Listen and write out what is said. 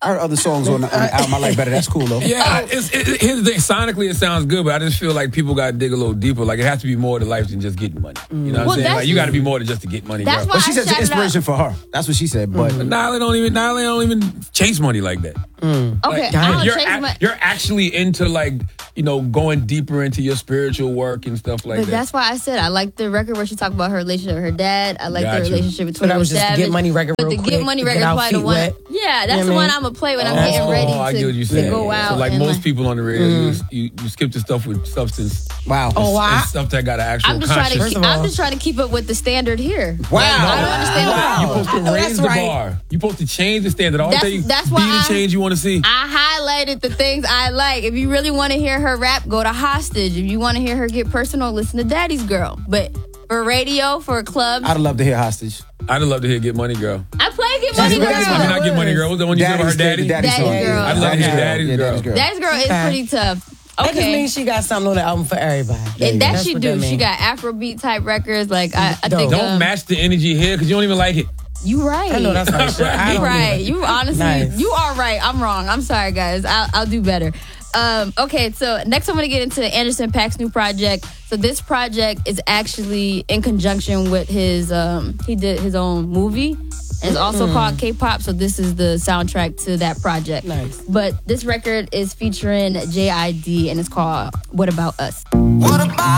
I heard other songs on the album I like better. That's cool though. Yeah, here's the thing. Sonically, it sounds good, but I just feel like people got to dig a little deeper. Like it has to be more to life than just getting money. You know what I'm saying? Like you got to be more than just to get money. That's girl. why But she said it's inspiration for her. That's what she said. But Nyla don't even chase money like that. Okay, Like, I don't chase money. you're actually into like going deeper into your spiritual work and stuff like But that. that's why I said I like the record where she talked about her relationship with her dad. I like the Gotcha. relationship between So that her was just the Savage. Get Money record But real the quick, Get Money to record get our is probably the feet one. wet. Yeah, that's You the know what one I mean? I'm gonna play when I'm getting ready I get what you're to saying. go out. So like and, most people on the radio, you skip the stuff with substance. wow. And stuff that got an actual I'm just trying to. conscious. I'm just trying to keep up with the standard here. Wow. I don't understand. You're supposed to raise the bar. You're supposed to change the standard. All tell you, That's be why the change you want to see. I highlighted the things I like. If you really want to hear her rap, go to Hostage. If you want to hear her get personal, listen to Daddy's Girl. But for radio, for clubs, I'd love to hear Hostage. I'd love to hear Get Money Girl. I play Get Money Girl. I mean, not Get Money Girl. What's the one you said about her daddy? Daddy's Daddy's song. Girl. I'd love to hear Daddy's Yeah, Girl. Daddy's Girl. Daddy's Girl is pretty tough. That just Okay. means she got something on the album for everybody. And that That's she what do. that She mean. got Afrobeat type records. Like I think. Don't match the energy here because you don't even like it. You right. I know that's right. Sure. I You don't right. either. You honestly, Nice. you are right. I'm wrong. I'm sorry, guys. I'll do better. Okay, so next I'm going to get into Anderson .Paak's new project. So this project is actually in conjunction with his, he did his own movie. And it's also called K-Pop, so this is the soundtrack to that project. Nice. But this record is featuring JID, and it's called What About Us? What about